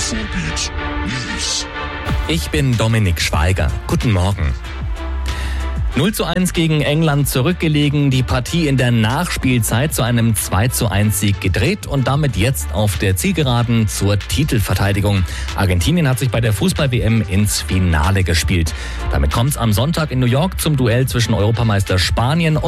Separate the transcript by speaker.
Speaker 1: Infobeat News.
Speaker 2: Ich bin Dominik Schweiger. Guten Morgen. 0:1 gegen England zurückgelegen, die Partie in der Nachspielzeit zu einem 2:1 gedreht und damit jetzt auf der Zielgeraden zur Titelverteidigung. Argentinien hat sich bei der Fußball-WM ins Finale gespielt. Damit kommt es am Sonntag in New York zum Duell zwischen Europameister Spanien